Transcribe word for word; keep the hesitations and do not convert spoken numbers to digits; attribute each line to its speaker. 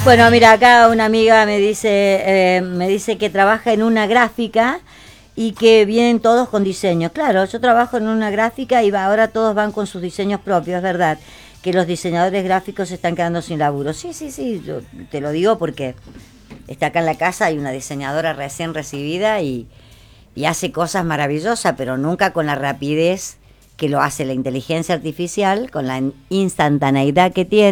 Speaker 1: Bueno, mira, acá una amiga me dice, eh, me dice que trabaja en una gráfica y que vienen todos con diseños. Claro, yo trabajo en una gráfica y va, ahora todos van con sus diseños propios, es verdad, que los diseñadores gráficos se están quedando sin laburo. Sí, sí, sí, yo te lo digo porque está acá en la casa, hay una diseñadora recién recibida y, y hace cosas maravillosas, pero nunca con la rapidez que lo hace la inteligencia artificial, con la instantaneidad que tiene.